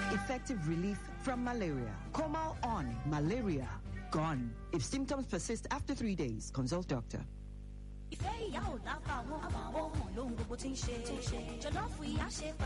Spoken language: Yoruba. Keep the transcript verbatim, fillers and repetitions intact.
Effective relief from malaria. Comal on. Malaria gone. If symptoms persist after three days, consult doctor. ìfẹ́ ìyá ò dáfà wọn àwọn ohun lóhun gbogbo tí ń ṣe jọlọ́ọ̀fù ìyá ṣe pa